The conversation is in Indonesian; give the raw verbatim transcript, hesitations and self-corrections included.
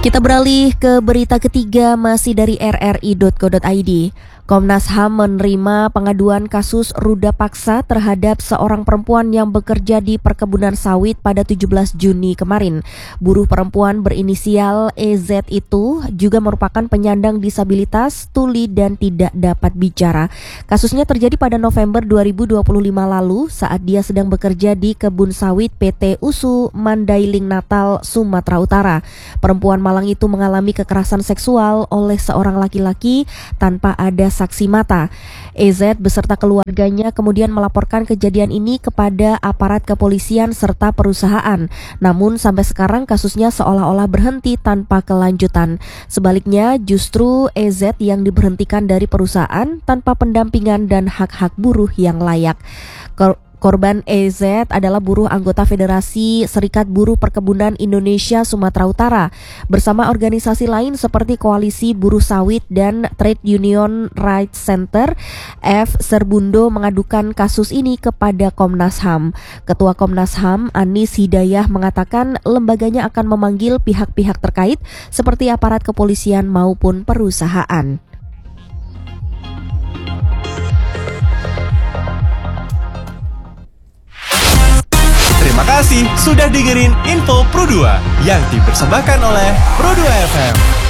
Kita beralih ke berita ketiga masih dari r r i titik co titik i d. Komnas H A M menerima pengaduan kasus ruda paksa terhadap seorang perempuan yang bekerja di perkebunan sawit pada tujuh belas Juni kemarin. Buruh perempuan berinisial E Z itu juga merupakan penyandang disabilitas, tuli dan tidak dapat bicara. Kasusnya terjadi pada November dua ribu dua puluh lima lalu saat dia sedang bekerja di kebun sawit P T U S U Mandailing Natal, Sumatera Utara. Perempuan Malang itu mengalami kekerasan seksual oleh seorang laki-laki tanpa ada saksi mata. E Z beserta keluarganya kemudian melaporkan kejadian ini kepada aparat kepolisian serta perusahaan. Namun sampai sekarang kasusnya seolah-olah berhenti tanpa kelanjutan. Sebaliknya justru E Z yang diberhentikan dari perusahaan tanpa pendampingan dan hak-hak buruh yang layak. Kor- Korban E Z adalah buruh anggota Federasi Serikat Buruh Perkebunan Indonesia Sumatera Utara bersama organisasi lain seperti Koalisi Buruh Sawit dan Trade Union Rights Center. F. Serbundo mengadukan kasus ini kepada Komnas H A M. Ketua Komnas H A M Anis Hidayah mengatakan lembaganya akan memanggil pihak-pihak terkait seperti aparat kepolisian maupun perusahaan. Terima kasih sudah dengerin Info Pro dua yang dipersembahkan oleh Pro dua F M.